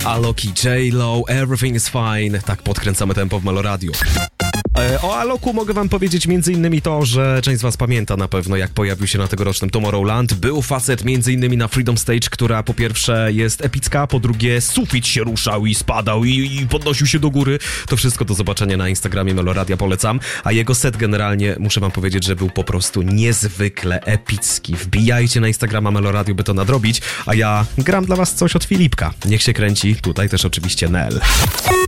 Alok i J-Lo, Everything is Fine. Tak podkręcamy tempo w Meloradio. O Aloku mogę wam powiedzieć m.in. to, że część z was pamięta na pewno, jak pojawił się na tegorocznym Tomorrowland. Był facet m.in. na Freedom Stage, która po pierwsze jest epicka, po drugie sufit się ruszał i spadał i podnosił się do góry. To wszystko do zobaczenia na Instagramie Meloradia, polecam. A jego set generalnie, muszę wam powiedzieć, że był po prostu niezwykle epicki. Wbijajcie na Instagrama Meloradio, by to nadrobić, a ja gram dla was coś od Filipka. Niech się kręci, tutaj też oczywiście Nel.